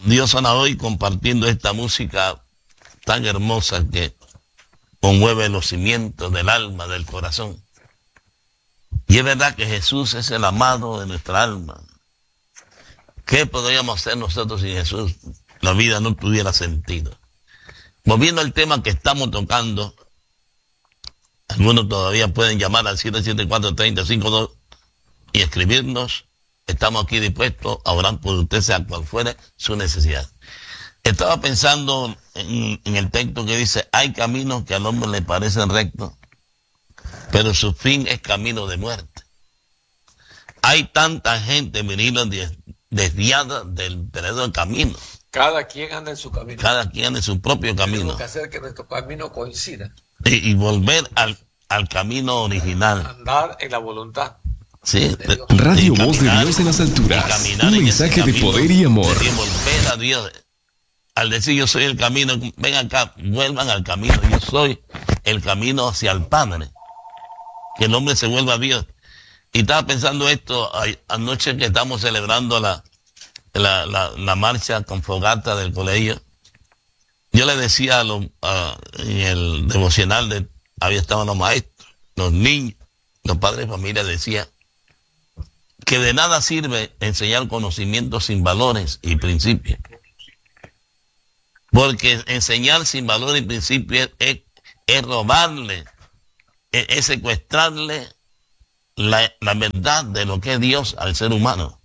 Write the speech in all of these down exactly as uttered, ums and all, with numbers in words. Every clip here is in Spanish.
Dios sana hoy compartiendo esta música tan hermosa que conmueve los cimientos del alma, del corazón. Y es verdad que Jesús es el amado de nuestra alma. ¿Qué podríamos hacer nosotros sin Jesús? La vida no tuviera sentido. Volviendo al tema que estamos tocando, algunos todavía pueden llamar al siete siete cuatro, tres cero cinco dos y escribirnos. Estamos aquí dispuestos a orar por usted, sea cual fuera su necesidad. Estaba pensando en, en el texto que dice, hay caminos que al hombre le parecen rectos, pero su fin es camino de muerte. Hay tanta gente venida desviada del verdadero camino. Cada quien anda en su camino. Cada quien anda en su propio camino. Tenemos que hacer que nuestro camino coincida. Y, y volver al, al camino original. Andar en la voluntad. Sí, de Radio Voz de Dios en las alturas. Un mensaje de poder y amor. Y volver a Dios. Al decir yo soy el camino, ven acá, vuelvan al camino. Yo soy el camino hacia el Padre. Que el hombre se vuelva a Dios. Y estaba pensando esto anoche que estamos celebrando la, la, la, la marcha con fogata del colegio. Yo le decía a los, a, en el devocional, de, había estaban los maestros, los niños, los padres de familia, decía que de nada sirve enseñar conocimientos sin valores y principios. Porque enseñar sin valores y principios es, es robarle, es, es secuestrarle la, la verdad de lo que es Dios al ser humano.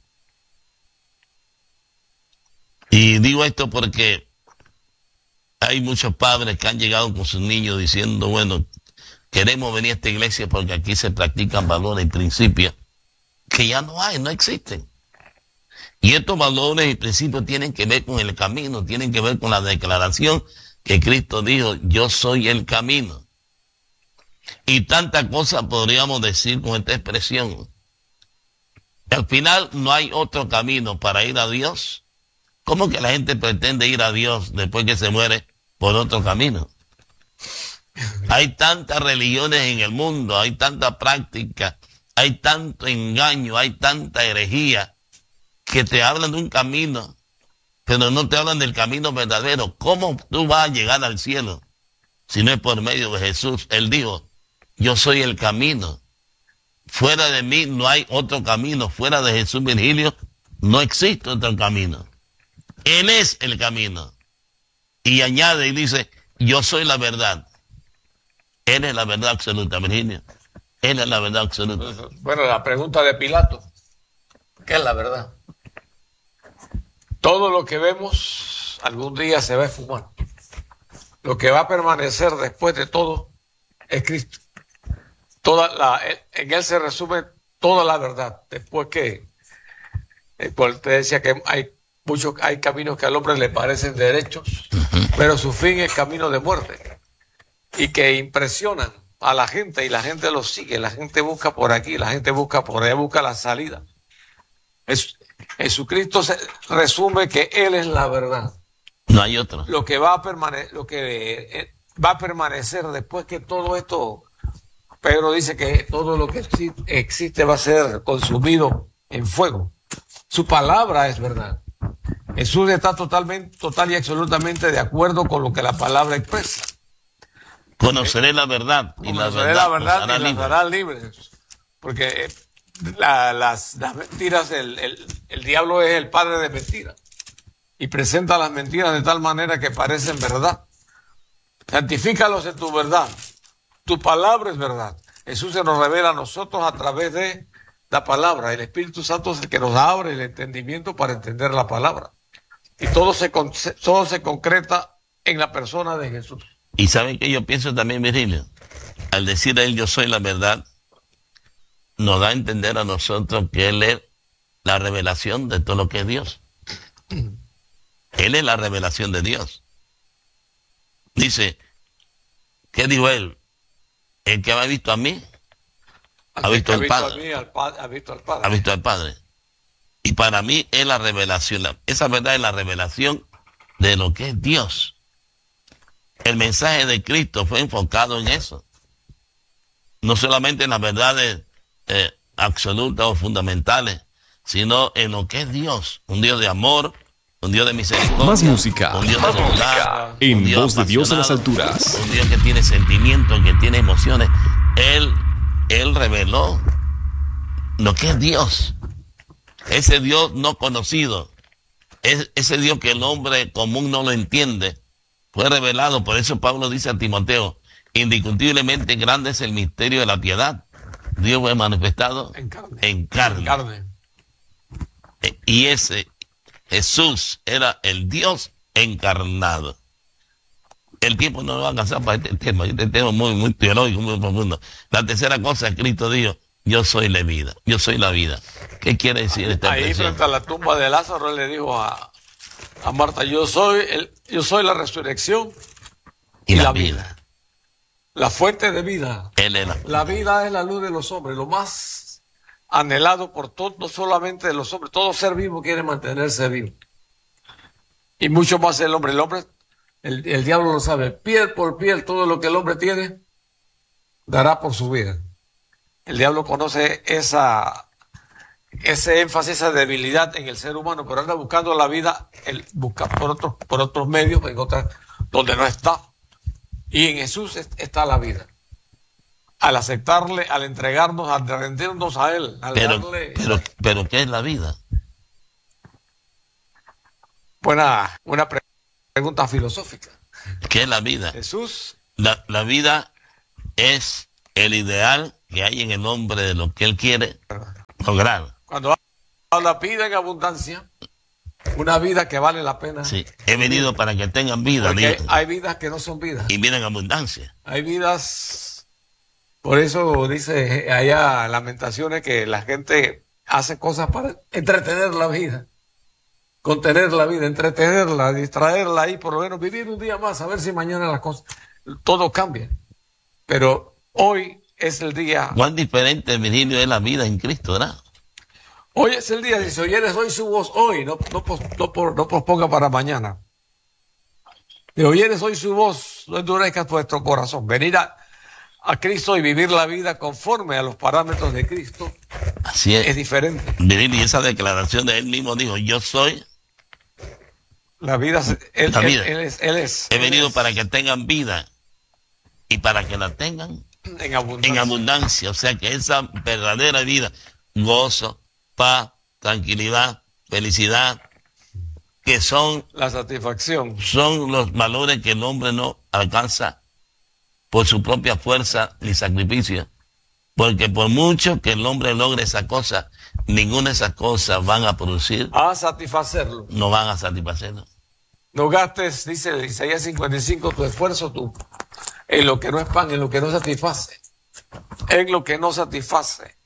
Y digo esto porque hay muchos padres que han llegado con sus niños diciendo, bueno, queremos venir a esta iglesia porque aquí se practican valores y principios que ya no hay, no existen. Y estos valores y principios tienen que ver con el camino, tienen que ver con la declaración que Cristo dijo, yo soy el camino. Y tantas cosas podríamos decir con esta expresión. Al final no hay otro camino para ir a Dios. ¿Cómo que la gente pretende ir a Dios después que se muere por otro camino? Hay tantas religiones en el mundo, hay tanta práctica, hay tanto engaño, hay tanta herejía que te hablan de un camino, pero no te hablan del camino verdadero. ¿Cómo tú vas a llegar al cielo si no es por medio de Jesús? Él dijo, yo soy el camino. Fuera de mí no hay otro camino. Fuera de Jesús Virgilio no existe otro camino. Él es el camino. Y añade y dice, yo soy la verdad. Él es la verdad absoluta, Virgilio. Él es la verdad absoluta. Bueno, la pregunta de Pilato, ¿qué es la verdad? Todo lo que vemos algún día se va a esfumar. Lo que va a permanecer después de todo es Cristo. Toda la, en él se resume toda la verdad. Después que, pues te decía que hay muchos, hay caminos que al hombre le parecen derechos, uh-huh. pero su fin es camino de muerte. Y que impresionan a la gente y la gente los sigue. La gente busca por aquí, la gente busca por allá, busca la salida. Es, Jesucristo se resume que Él es la verdad. No hay otro. Lo que va a permanecer, lo que eh, va a permanecer después que todo esto, Pedro dice que todo lo que existe, existe va a ser consumido en fuego. Su palabra es verdad. Jesús está totalmente, total y absolutamente de acuerdo con lo que la palabra expresa. Conoceré la verdad y la verdad, la verdad nos y las hará libres. Porque la, las, las mentiras, el, el, el diablo es el padre de mentiras. Y presenta las mentiras de tal manera que parecen verdad. Santifícalos en tu verdad. Tu palabra es verdad. Jesús se nos revela a nosotros a través de la palabra. El Espíritu Santo es el que nos abre el entendimiento para entender la palabra. Y todo se, todo se concreta en la persona de Jesús. Y saben que yo pienso también, Virgilio, al decir a él yo soy la verdad, nos da a entender a nosotros que él es la revelación de todo lo que es Dios. Él es la revelación de Dios. Dice, ¿qué dijo él? El que ha visto a mí, ha visto al Padre. Ha visto al Padre. Ha visto al Padre. Y para mí es la revelación, esa verdad es la revelación de lo que es Dios. El mensaje de Cristo fue enfocado en eso. No solamente en las verdades eh, absolutas o fundamentales, sino en lo que es Dios. Un Dios de amor, un Dios de misericordia, Más música. un Dios de bondad, En un Dios voz de Dios en las apasionado, alturas. un Dios que tiene sentimientos, que tiene emociones. Él, él reveló lo que es Dios. Ese Dios no conocido, es, ese Dios que el hombre común no lo entiende, fue revelado. Por eso Pablo dice a Timoteo, indiscutiblemente grande es el misterio de la piedad. Dios fue manifestado En carne. en carne. En carne. Y ese Jesús era el Dios encarnado. El tiempo no va a alcanzar para este tema. Este tema es muy, muy teológico, muy profundo. La tercera cosa, Cristo dijo, yo soy la vida, yo soy la vida. ¿Qué quiere decir esta Ahí expresión? frente a la tumba de Lázaro él le dijo a, a Marta, yo soy, el, yo soy la resurrección Y la vida. la fuente de vida. Él era. La vida es la luz de los hombres, lo más anhelado por todos, no solamente de los hombres, todo ser vivo quiere mantenerse vivo. Y mucho más el hombre. El hombre, el, el diablo lo sabe, piel por piel, todo lo que el hombre tiene, dará por su vida. El diablo conoce esa, ese énfasis, esa debilidad en el ser humano, pero anda buscando la vida, él busca por otros, por otros medios, en otras, donde no está. Y en Jesús está la vida. Al aceptarle, al entregarnos, al rendirnos a Él, al Pero, darle... pero, pero ¿qué es la vida? Buena, una pre- pregunta filosófica. ¿Qué es la vida? Jesús, La, la vida es el ideal que hay en el hombre de lo que él quiere lograr. cuando habla vida en abundancia, una vida que vale la pena. Sí, he venido para que tengan vida, Porque dijo, hay vidas que no son vidas. y vida en abundancia. Hay vidas, por eso dice allá Lamentaciones que la gente hace cosas para entretener la vida, contener la vida, entretenerla, distraerla y por lo menos vivir un día más, a ver si mañana las cosas, todo cambia. Pero hoy es el día, ¿Cuán diferente, Virgilio, es la vida en Cristo, verdad? hoy es el día, dice, oyeres hoy su voz, hoy, no, no, pos- no, por- no posponga para mañana. De oyeres hoy su voz, no endurezcas vuestro corazón. Venir a, a Cristo y vivir la vida conforme a los parámetros de Cristo Así es es. diferente. Virgilio, y esa declaración de él mismo dijo, yo soy, La vida, se- él, La él- vida. él es, él es. he él venido es para que tengan vida y para que la tengan en abundancia. en abundancia. O sea que esa verdadera vida, gozo, paz, tranquilidad, felicidad, que son, La satisfacción. son los valores que el hombre no alcanza por su propia fuerza ni sacrificio. Porque por mucho que el hombre logre esa cosa, ninguna de esas cosas van a producir, A satisfacerlo. no van a satisfacerlo. No gastes, dice Isaías cincuenta y cinco, tu esfuerzo tú, en lo que no es pan, en lo que no satisface. En lo que no satisface.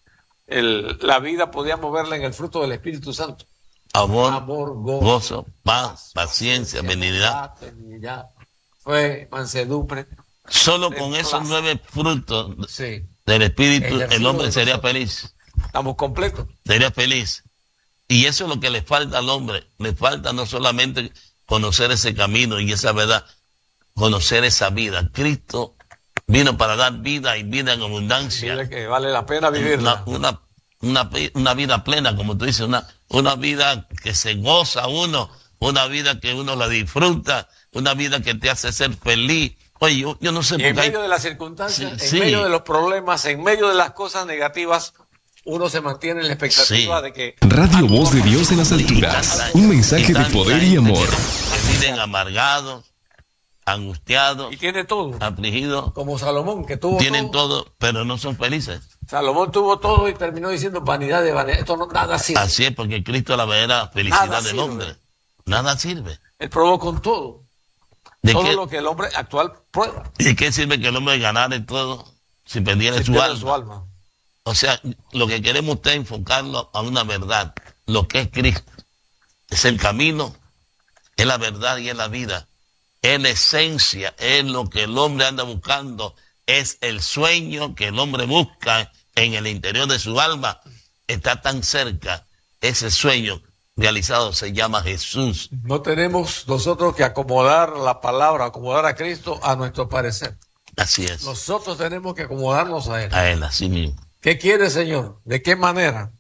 El, la vida podíamos verla en el fruto del Espíritu Santo. Amor, Amor, gozo, gozo, paz, paciencia, benignidad. benignidad, fe, mansedumbre. Solo con esos Plaza. nueve frutos Sí, del Espíritu, Ejercicio el hombre de sería nosotros. feliz. estamos completos. Sería feliz. Y eso es lo que le falta al hombre. Le falta no solamente conocer ese camino y esa verdad, conocer esa vida. Cristo vino para dar vida y vida en abundancia. Mira que vale la pena vivirla. Una, una, una, una vida plena, como tú dices, una, una vida que se goza uno, una vida que uno la disfruta, una vida que te hace ser feliz. Oye, yo, yo no sé Y por en qué hay- medio de las circunstancias, Sí, en sí. medio de los problemas, en medio de las cosas negativas, uno se mantiene en la expectativa Sí. de que Radio Voz de Dios en las alturas. Un mensaje de poder y amor. Que viven amargados, angustiados, y tiene todo, afligidos, como Salomón, que tuvo tienen todo. todo, pero no son felices. Salomón tuvo todo y terminó diciendo vanidad de vanidad. Esto no, nada sirve. Así es, porque Cristo es la verdadera felicidad Nada del sirve. hombre. Nada sirve. Él probó con todo. ¿De Todo qué, lo que el hombre actual prueba. ¿De qué sirve que el hombre ganara todo si perdiera Si su pierde alma? su alma. O sea, lo que queremos usted es enfocarlo a una verdad, lo que es Cristo. Es el camino, es la verdad y es la vida. Es la esencia, es lo que el hombre anda buscando, es el sueño que el hombre busca en el interior de su alma. Está tan cerca, ese sueño realizado se llama Jesús. No tenemos nosotros que acomodar la palabra, acomodar a Cristo a nuestro parecer. Así es. Nosotros tenemos que acomodarnos a Él. A él, así mismo. ¿Qué quiere, Señor? ¿De qué manera?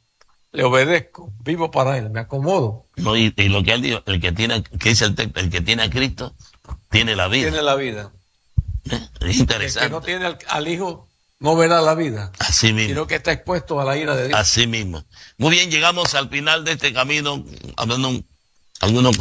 le obedezco, vivo para Él, me acomodo. No, y, y lo que él dijo, el que tiene, que dice el texto, el que tiene a Cristo, tiene la vida. Tiene la vida. ¿Eh? Es interesante. El que no tiene al, al Hijo no verá la vida, Así mismo. sino que está expuesto a la ira de Dios. Así mismo. Muy bien, llegamos al final de este camino, hablando algunos